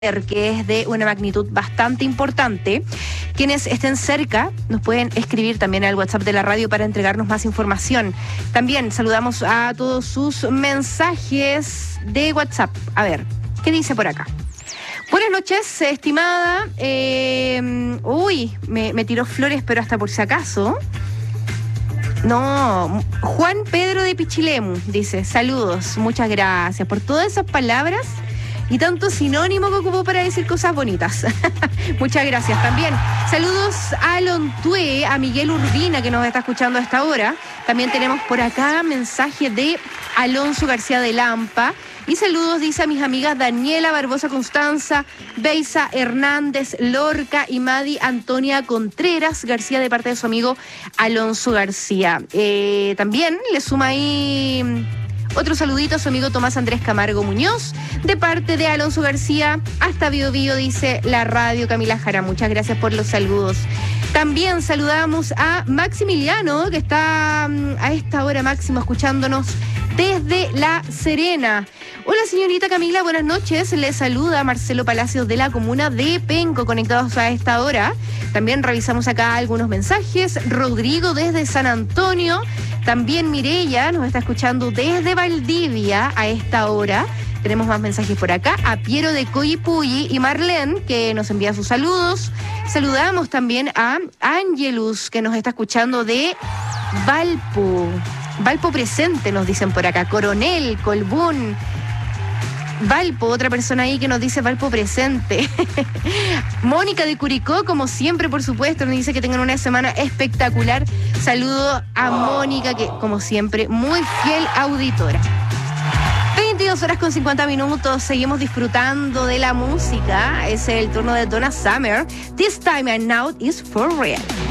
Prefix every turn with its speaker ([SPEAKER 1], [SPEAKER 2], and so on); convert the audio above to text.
[SPEAKER 1] que es de una magnitud bastante importante. Quienes estén cerca nos pueden escribir también al WhatsApp de la radio para entregarnos más información. También saludamos a todos sus mensajes de WhatsApp. A ver, ¿qué dice por acá? Buenas noches, estimada. Me tiró flores, pero hasta por si acaso. No, Juan Pedro de Pichilemu dice, saludos, muchas gracias por todas esas palabras y tanto sinónimo que ocupó para decir cosas bonitas. Muchas gracias también. Saludos a Lontue, a Miguel Urbina, que nos está escuchando a esta hora. También tenemos por acá mensaje de Alonso García de Lampa. Y saludos, dice, a mis amigas Daniela Barbosa Constanza, Beisa Hernández Lorca y Madi Antonia Contreras García, de parte de su amigo Alonso García. También le suma ahí otro saludito a su amigo Tomás Andrés Camargo Muñoz, de parte de Alonso García, hasta Bio Bio, dice la radio Camila Jara. Muchas gracias por los saludos. También saludamos a Maximiliano, que está a esta hora, Máximo, escuchándonos desde La Serena. Hola, señorita Camila, buenas noches. Le saluda Marcelo Palacios de la comuna de Penco, conectados a esta hora. También revisamos acá algunos mensajes. Rodrigo desde San Antonio. También Mireya nos está escuchando desde Valdivia a esta hora. Tenemos más mensajes por acá. A Piero de Coyipulli y Marlene, que nos envía sus saludos. Saludamos también a Angelus, que nos está escuchando de Valpo. Valpo presente, nos dicen por acá. Coronel, Colbún, Valpo, otra persona ahí que nos dice Valpo presente. Mónica de Curicó, como siempre, por supuesto, nos dice que tengan una semana espectacular. Saludo a Mónica, que como siempre, muy fiel auditora. 22:50. Seguimos disfrutando de la música. Es el turno de Donna Summer. This time and now is for real.